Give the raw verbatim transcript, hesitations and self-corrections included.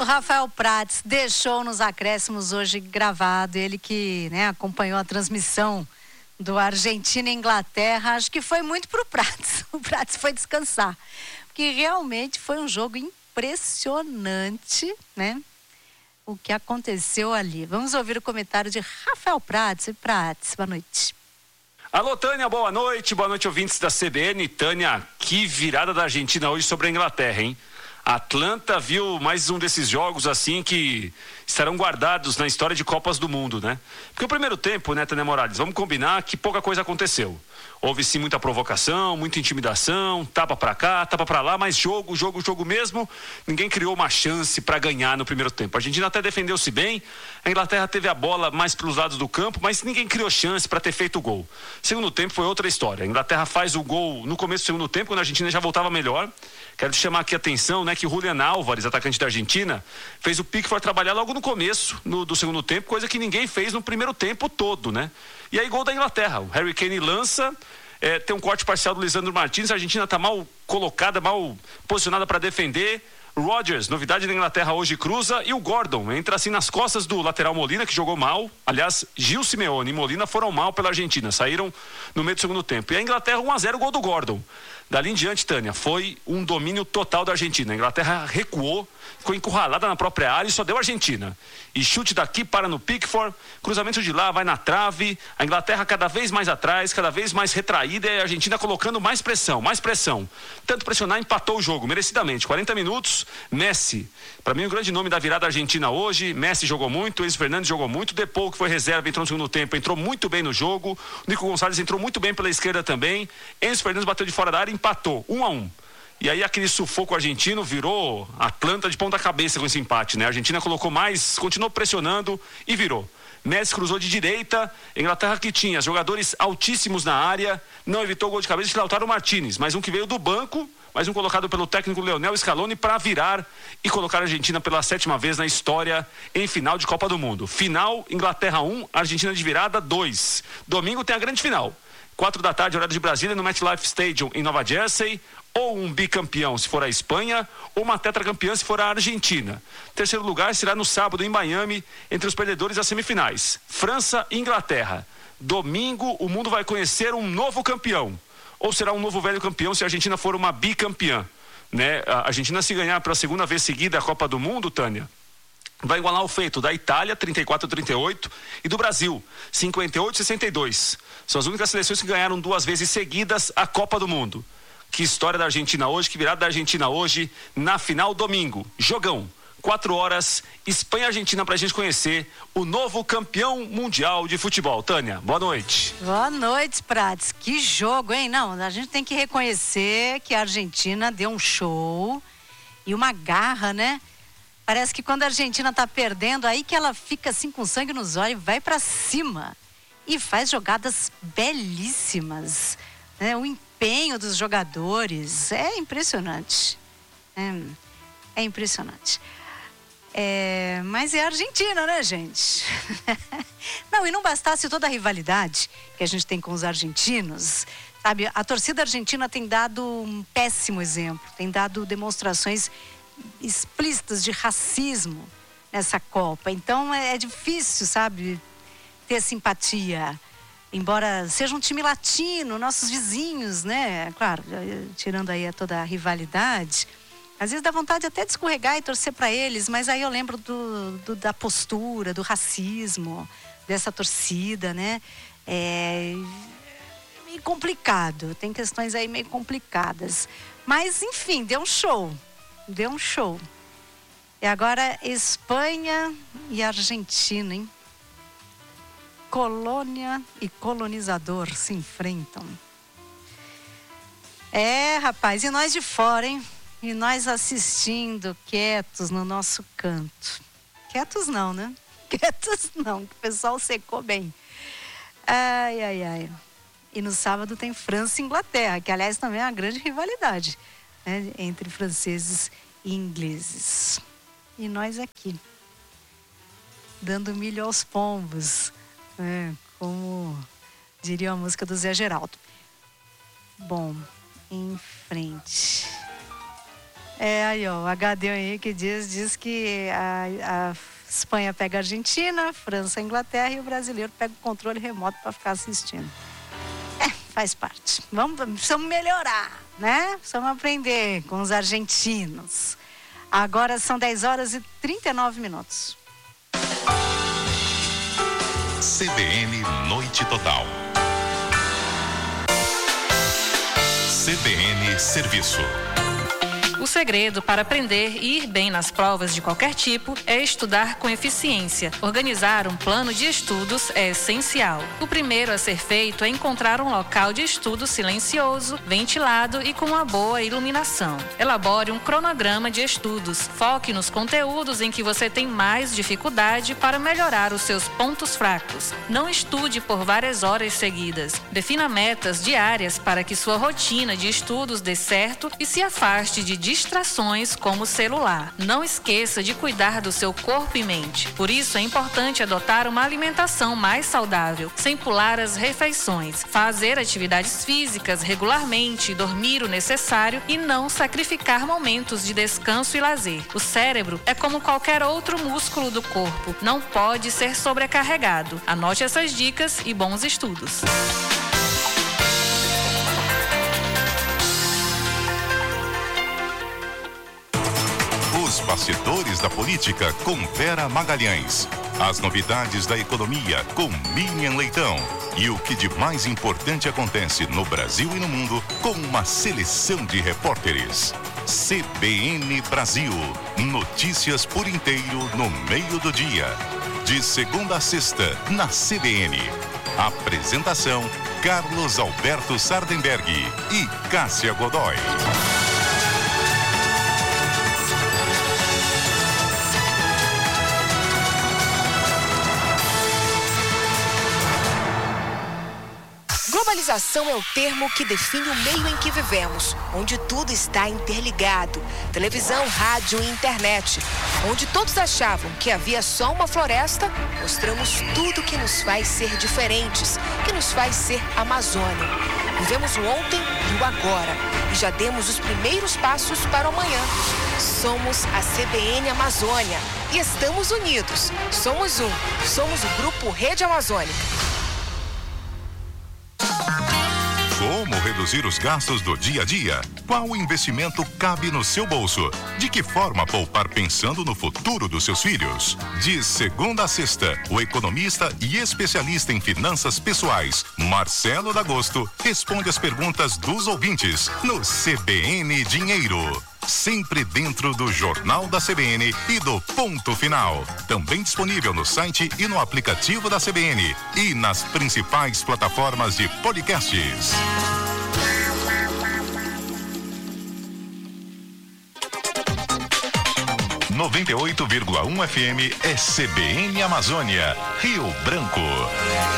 Rafael Prats deixou nos acréscimos hoje gravado, ele que, né, acompanhou a transmissão do Argentina e Inglaterra, acho que foi muito pro Prats. O Prats foi descansar, porque realmente foi um jogo impressionante, né? O que aconteceu ali. Vamos ouvir o comentário de Rafael Prats. Prats, boa noite. Alô, Tânia, boa noite. Boa noite, ouvintes da C B N. Tânia, que virada da Argentina hoje sobre a Inglaterra, hein? A Atlanta viu mais um desses jogos assim que estarão guardados na história de Copas do Mundo, né? Porque o primeiro tempo, né, Tânia Morales, vamos combinar que pouca coisa aconteceu. Houve sim muita provocação, muita intimidação, tapa pra cá, tapa pra lá, mas jogo, jogo, jogo mesmo. Ninguém criou uma chance para ganhar no primeiro tempo. A Argentina até defendeu-se bem, a Inglaterra teve a bola mais pelos lados do campo, mas ninguém criou chance para ter feito o gol. Segundo tempo foi outra história. A Inglaterra faz o gol no começo do segundo tempo, quando a Argentina já voltava melhor. Quero chamar aqui a atenção, né, que o Julián Álvares, atacante da Argentina, fez o Pickford trabalhar logo no começo no, do segundo tempo, coisa que ninguém fez no primeiro tempo todo, né? E aí gol da Inglaterra, o Harry Kane lança, é, tem um corte parcial do Lisandro Martínez, a Argentina está mal colocada, mal posicionada para defender. Rodgers, novidade da Inglaterra hoje, cruza, e o Gordon entra assim nas costas do lateral Molina, que jogou mal. Aliás, Gil Simeone e Molina foram mal pela Argentina, saíram no meio do segundo tempo. E a Inglaterra um a zero, gol do Gordon. Dali em diante, Tânia, foi um domínio total da Argentina. A Inglaterra recuou, ficou encurralada na própria área e só deu a Argentina. E chute daqui, para no Pickford, cruzamento de lá, vai na trave. A Inglaterra cada vez mais atrás, cada vez mais retraída, e a Argentina colocando mais pressão, mais pressão. Tanto pressionar, empatou o jogo, merecidamente. quarenta minutos, Messi. Para mim, o grande nome da virada argentina hoje. Messi jogou muito, Enzo Fernandes jogou muito. Depou, que foi reserva, entrou no segundo tempo, entrou muito bem no jogo. O Nico Gonçalves entrou muito bem pela esquerda também. Enzo Fernandes bateu de fora da área, empatou, um a um. E aí aquele sufoco argentino virou Atlanta de ponta cabeça com esse empate, né? A Argentina colocou mais, continuou pressionando e virou. Messi cruzou de direita, Inglaterra que tinha jogadores altíssimos na área, não evitou o gol de cabeça de Lautaro Martínez, mais um que veio do banco, mais um colocado pelo técnico Leonel Scaloni para virar e colocar a Argentina pela sétima vez na história em final de Copa do Mundo. Final, Inglaterra um, Argentina de virada dois. Domingo tem a grande final. Quatro da tarde, horário de Brasília, no MetLife Stadium, em Nova Jersey. Ou um bicampeão, se for a Espanha, ou uma tetracampeã, se for a Argentina. Terceiro lugar será no sábado, em Miami, entre os perdedores das semifinais. França e Inglaterra. Domingo, o mundo vai conhecer um novo campeão. Ou será um novo velho campeão se a Argentina for uma bicampeã, né? A Argentina, se ganhar pela segunda vez seguida a Copa do Mundo, Tânia, vai igualar o feito da Itália, trinta e quatro a trinta e oito, e do Brasil, cinquenta e oito a sessenta e dois. São as únicas seleções que ganharam duas vezes seguidas a Copa do Mundo. Que história da Argentina hoje, que virada da Argentina hoje, na final, domingo. Jogão, quatro horas, Espanha e Argentina, pra gente conhecer o novo campeão mundial de futebol. Tânia, boa noite. Boa noite, Prats. Que jogo, hein? Não, a gente tem que reconhecer que a Argentina deu um show e uma garra, né? Parece que quando a Argentina tá perdendo, aí que ela fica assim com sangue nos olhos, vai pra cima e faz jogadas belíssimas, né? O empenho dos jogadores é impressionante. É, é impressionante. É, mas é a Argentina, né, gente? Não, e não bastasse toda a rivalidade que a gente tem com os argentinos, sabe? A torcida argentina tem dado um péssimo exemplo, tem dado demonstrações explícitas de racismo nessa Copa. Então é, é difícil, sabe, ter simpatia. Embora seja um time latino, nossos vizinhos, né? Claro, tirando aí toda a rivalidade, às vezes dá vontade até de escorregar e torcer para eles, mas aí eu lembro do, do, da postura, do racismo dessa torcida, né? É meio complicado, tem questões aí meio complicadas. Mas, enfim, deu um show, deu um show. E agora Espanha e Argentina, hein? Colônia e colonizador se enfrentam. É, rapaz, e nós de fora, hein? E nós assistindo, quietos no nosso canto. Quietos não, né? Quietos não, que o pessoal secou bem. Ai, ai, ai. E no sábado tem França e Inglaterra, que aliás também é uma grande rivalidade, né? Entre franceses e ingleses. E nós aqui, dando milho aos pombos. É, como diria a música do Zé Geraldo. Bom, em frente. É, aí, ó, o H D aí que diz, diz que a, a Espanha pega a Argentina, a França a Inglaterra e o brasileiro pega o controle remoto para ficar assistindo. É, faz parte. Vamos, precisamos melhorar, né? Precisamos aprender com os argentinos. Agora são dez horas e trinta e nove minutos. C B N Noite Total. C B N Serviço. O segredo para aprender e ir bem nas provas de qualquer tipo é estudar com eficiência. Organizar um plano de estudos é essencial. O primeiro a ser feito é encontrar um local de estudo silencioso, ventilado e com uma boa iluminação. Elabore um cronograma de estudos. Foque nos conteúdos em que você tem mais dificuldade para melhorar os seus pontos fracos. Não estude por várias horas seguidas. Defina metas diárias para que sua rotina de estudos dê certo e se afaste de distrações como o celular. Não esqueça de cuidar do seu corpo e mente. Por isso é importante adotar uma alimentação mais saudável, sem pular as refeições, fazer atividades físicas regularmente, dormir o necessário e não sacrificar momentos de descanso e lazer. O cérebro é como qualquer outro músculo do corpo, não pode ser sobrecarregado. Anote essas dicas e bons estudos. Os bastidores da política com Vera Magalhães. As novidades da economia com Miriam Leitão. E o que de mais importante acontece no Brasil e no mundo com uma seleção de repórteres. C B N Brasil. Notícias por inteiro no meio do dia. De segunda a sexta, na C B N. Apresentação: Carlos Alberto Sardenberg e Cássia Godoy. Globalização é o termo que define o meio em que vivemos, onde tudo está interligado. Televisão, rádio e internet. Onde todos achavam que havia só uma floresta, mostramos tudo que nos faz ser diferentes, que nos faz ser Amazônia. Vivemos o ontem e o agora, e já demos os primeiros passos para o amanhã. Somos a C B N Amazônia e estamos unidos. Somos um. Somos o Grupo Rede Amazônica. Como reduzir os gastos do dia a dia? Qual investimento cabe no seu bolso? De que forma poupar pensando no futuro dos seus filhos? De segunda a sexta, o economista e especialista em finanças pessoais, Marcelo D'Agosto, responde as perguntas dos ouvintes no C B N Dinheiro. Sempre dentro do Jornal da C B N e do Ponto Final. Também disponível no site e no aplicativo da C B N e nas principais plataformas de podcasts. noventa e oito vírgula um F M é C B N Amazônia, Rio Branco.